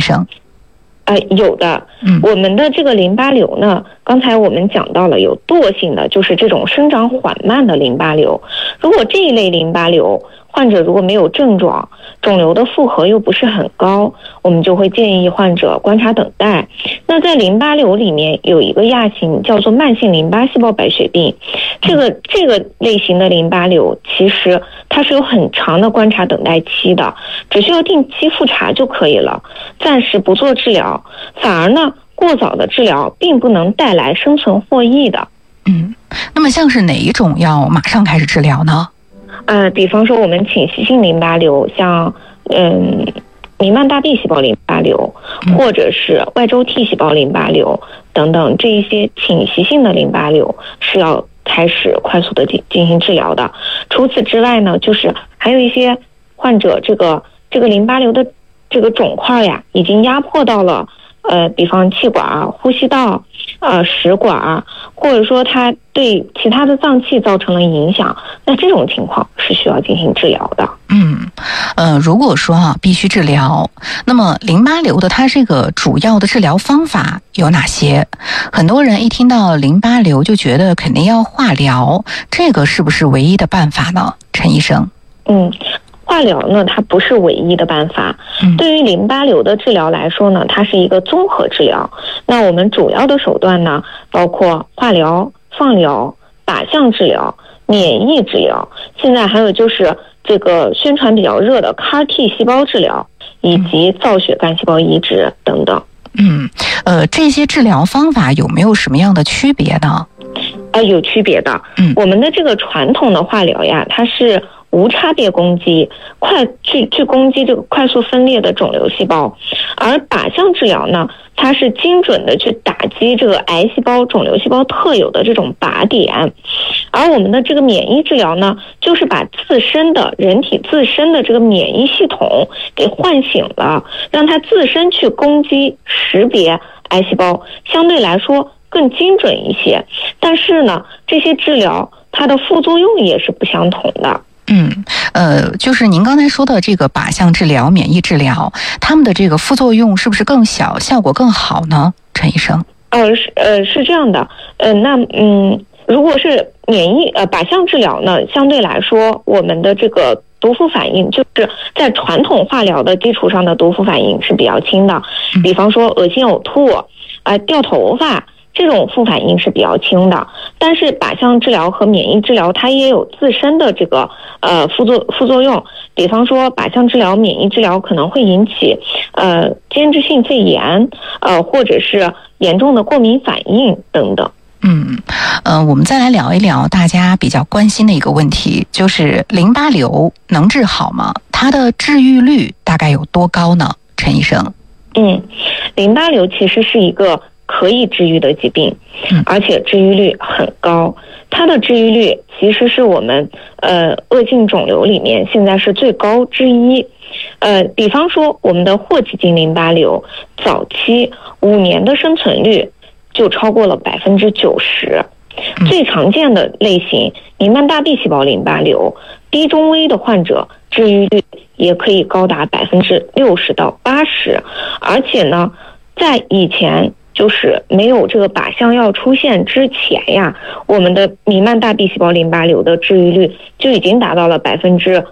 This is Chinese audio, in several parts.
生？ 有的，我们的这个淋巴瘤呢，刚才我们讲到了有惰性的，就是这种生长缓慢的淋巴瘤。如果这一类淋巴瘤患者如果没有症状，肿瘤的负荷又不是很高，我们就会建议患者观察等待。那在淋巴瘤里面有一个亚型叫做慢性淋巴细胞白血病，这个类型的淋巴瘤其实它是有很长的观察等待期的，只需要定期复查就可以了，暂时不做治疗，反而呢过早的治疗并不能带来生存获益的。 那么像是哪一种要马上开始治疗呢？ 比方说我们侵袭性淋巴瘤，像弥漫大 B 细胞淋巴瘤，或者是外周 T 细胞淋巴瘤等等，这一些侵袭性的淋巴瘤是要开始快速的进行治疗的。除此之外呢，就是还有一些患者这个淋巴瘤的这个肿块呀，已经压迫到了比方气管、呼吸道、食管，或者说它对其他的脏器造成了影响，那这种情况是需要进行治疗的。 如果说必须治疗，那么淋巴瘤的它这个主要的治疗方法有哪些？很多人一听到淋巴瘤就觉得肯定要化疗，这个是不是唯一的办法呢？陈医生。 化疗呢，它不是唯一的办法。对于淋巴瘤的治疗来说呢，它是一个综合治疗。那我们主要的手段呢，包括化疗、放疗、靶向治疗、免疫治疗，现在还有就是这个宣传比较热的 CAR-T 细胞治疗，以及造血干细胞移植等等。 这些治疗方法有没有什么样的区别呢？ 有区别的。我们的这个传统的化疗呀，它是无差别攻击，去攻击这个快速分裂的肿瘤细胞，而靶向治疗呢，它是精准的去打击这个癌细胞、肿瘤细胞特有的这种靶点，而我们的这个免疫治疗呢，就是把人体自身的这个免疫系统给唤醒了，让它自身去攻击识别癌细胞，相对来说更精准一些。但是呢，这些治疗它的副作用也是不相同的。 就是您刚才说的这个靶向治疗、免疫治疗，他们的这个副作用是不是更小，效果更好呢？陈医生。 是这样的。如果是靶向治疗呢，相对来说我们的这个毒副反应，就是在传统化疗的基础上的毒副反应是比较轻的，比方说恶心呕吐、掉头发，这种副反应是比较轻的。但是靶向治疗和免疫治疗它也有自身的这个副作用，比方说靶向治疗、免疫治疗可能会引起间质性肺炎，或者是严重的过敏反应等等。 我们再来聊一聊大家比较关心的一个问题，就是淋巴瘤能治好吗？它的治愈率大概有多高呢？陈医生。 淋巴瘤其实是一个可以治愈的疾病，而且治愈率很高。它的治愈率其实是我们恶性肿瘤里面现在是最高之一。比方说我们的霍奇金淋巴瘤，早期5年的生存率就超过了90%。最常见的类型弥漫大 B 细胞淋巴瘤，低中危的患者治愈率也可以高达60%到80%。而且呢，在以前就是没有这个靶向药出现之前呀，我们的弥漫大 B 细胞淋巴瘤的治愈率就已经达到了30-40%。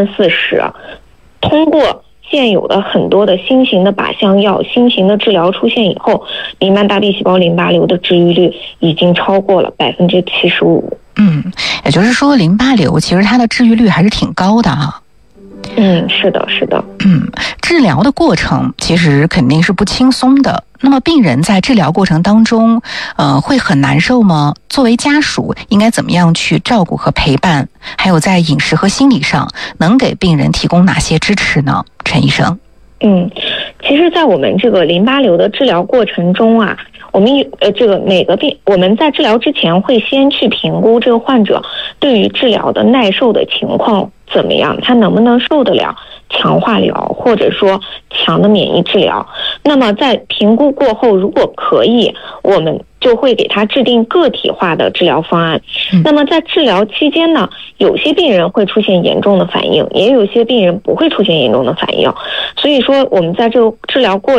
通过现有的很多的新型的靶向药、新型的治疗出现以后，弥漫大 B 细胞淋巴瘤的治愈率已经超过了75%。 也就是说淋巴瘤其实它的治愈率还是挺高的啊。 是的。 治疗的过程其实肯定是不轻松的。那么病人在治疗过程当中，会很难受吗？作为家属应该怎么样去照顾和陪伴？还有在饮食和心理上能给病人提供哪些支持呢？陈医生。 其实在我们这个淋巴瘤的治疗过程中啊，我们我们在治疗之前会先去评估这个患者对于治疗的耐受的情况怎么样，他能不能受得了强化疗或者说强的免疫治疗。那么在评估过后，如果可以，我们就会给他制定个体化的治疗方案。那么在治疗期间呢，有些病人会出现严重的反应，也有些病人不会出现严重的反应。所以说我们在这个治疗过